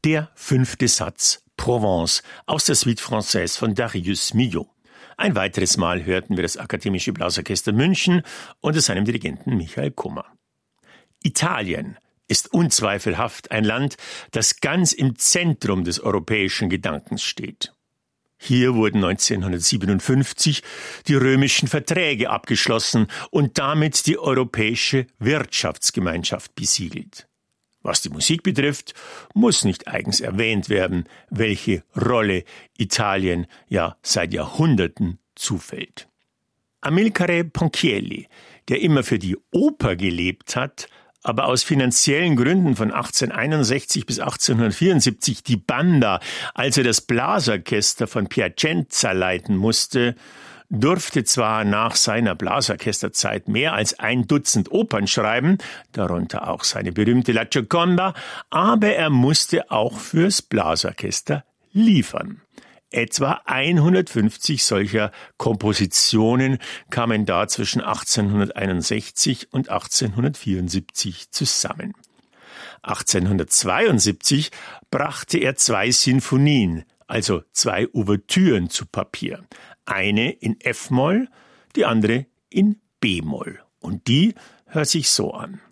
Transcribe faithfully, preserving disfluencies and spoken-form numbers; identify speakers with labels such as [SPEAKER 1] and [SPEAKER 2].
[SPEAKER 1] Der fünfte Satz, Provence, aus der Suite Française von Darius Milhaud. Ein weiteres Mal hörten wir das Akademische Blasorchester München unter seinem Dirigenten Michael Kummer. Italien ist unzweifelhaft ein Land, das ganz im Zentrum des europäischen Gedankens steht. Hier wurden neunzehnhundertsiebenundfünfzig die römischen Verträge abgeschlossen und damit die europäische Wirtschaftsgemeinschaft besiegelt. Was die Musik betrifft, muss nicht eigens erwähnt werden, welche Rolle Italien ja seit Jahrhunderten zufällt. Amilcare Ponchielli, der immer für die Oper gelebt hat, aber aus finanziellen Gründen von achtzehnhunderteinundsechzig bis achtzehnhundertvierundsiebzig die Banda, also das Blasorchester von Piacenza, leiten musste, durfte zwar nach seiner Blasorchesterzeit mehr als ein Dutzend Opern schreiben, darunter auch seine berühmte La Gioconda, aber er musste auch fürs Blasorchester liefern. Etwa hundertfünfzig solcher Kompositionen kamen da zwischen achtzehnhunderteinundsechzig und achtzehnhundertvierundsiebzig zusammen. achtzehnhundertzweiundsiebzig brachte er zwei Sinfonien, also zwei Ouvertüren zu Papier. Eine in F-Moll, die andere in B-Moll. Und die hört sich so an.